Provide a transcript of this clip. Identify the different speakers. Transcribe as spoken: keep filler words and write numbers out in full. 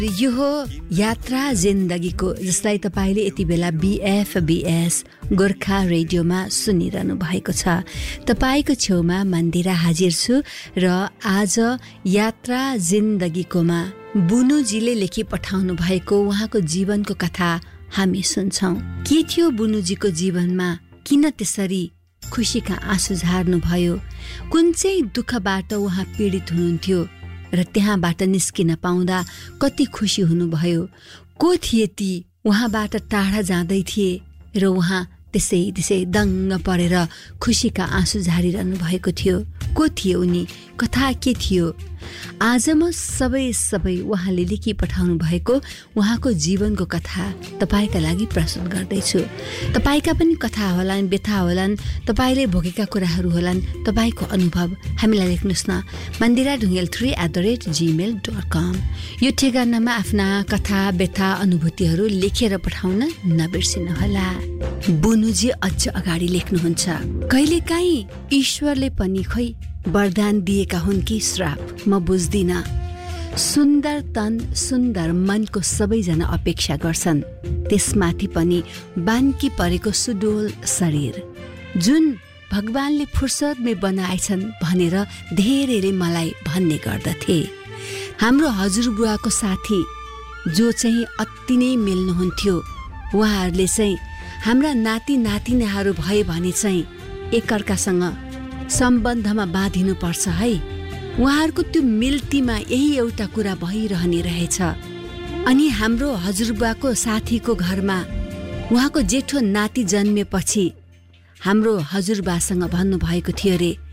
Speaker 1: यो हो यात्रा जिन्दगीको, जसलाई तपाईँले यति बेला बिएफबिएस गोर्खा रेडियोमा सुनिरहनु भएको छ। तपाईँको छेउमा मन्दिरा हाजिर छु र आज यात्रा जिन्दगीकोमा बुनुजीले लेखी पठाउनु भएको उहाँको जीवनको कथा हामी सुन्छौँ। के थियो बुनुजीको जीवनमा, किन त्यसरी खुसीका आँसु झार्नुभयो, कुन चाहिँ दुःखबाट उहाँ पीडित हुनुहुन्थ्यो र त्यहाँबाट निस्किन पाउँदा कति खुसी हुनुभयो, को थिए ती उहाँबाट टाढा जाँदै थिए र उहाँ त्यसै त्यसै दङ्ग परेर खुसीका आँसु झारिरहनु भएको थियो, को थिए उनी, कथा के थियो। आज म सबै सबै उहाँले लेखी पठाउनु भएको उहाँको जीवनको कथा तपाईँका लागि प्रस्तुत गर्दैछु। तपाईँका पनि कथा होलान्, व्यथा होलान्, तपाईँले भोगेका कुराहरू होलान्, तपाईँको अनुभव हामीलाई लेख्नुहोस् न Mandira Dhungel three at the rate Gmail dot कम। यो ठेगानामा आफ्ना कथा व्यथा अनुभूतिहरू लेखेर पठाउन नबिर्सिनुहोला। बुनुजी अझ अगाडि लेख्नुहुन्छ, कहिलेकाहीँ ईश्वरले पनि खोइ वरदान दिएका हुन् कि श्राप म बुझ्दिन। सुन्दर तन सुन्दर मनको सबैजना अपेक्षा गर्छन्, त्यसमाथि पनि बान्की परेको सुडोल शरीर जुन भगवानले फुर्सदमै बनाएछन् भनेर धेरैले मलाई भन्ने गर्दथे। हाम्रो हजुरबुवाको साथी जो चाहिँ अति नै मिल्नुहुन्थ्यो, उहाँहरूले चाहिँ हाम्रा नाति नातिनाहरू भए भने चाहिँ एकअर्कासँग सम्बन्धमा बाँधिनुपर्छ है। उहाँहरूको त्यो मिल्तीमा यही एउटा कुरा भइरहने रहेछ। अनि हाम्रो हजुरबुवाको साथीको घरमा उहाँको जेठो नाति जन्मेपछि हाम्रो हजुरबासँग भन्नुभएको थियो रे,